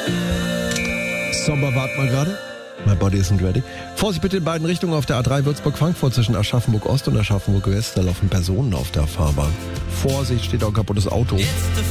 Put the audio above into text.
Sommer, wart mal gerade. My body isn't ready. Vorsicht bitte in beiden Richtungen auf der A3 Würzburg-Frankfurt zwischen Aschaffenburg-Ost und Aschaffenburg-West. Da laufen Personen auf der Fahrbahn. Vorsicht, steht auch ein kaputtes Auto.